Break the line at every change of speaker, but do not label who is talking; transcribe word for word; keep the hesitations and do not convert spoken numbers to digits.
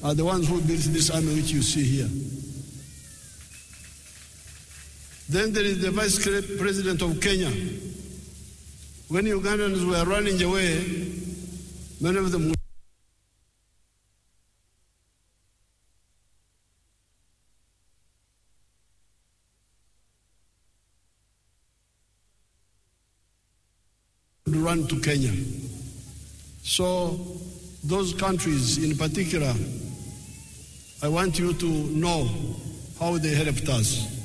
are the ones who built this army which you see here. Then there is the Vice President of Kenya. When Ugandans were running away, many of them would run to Kenya. So those countries in particular, I want you to know how they helped us.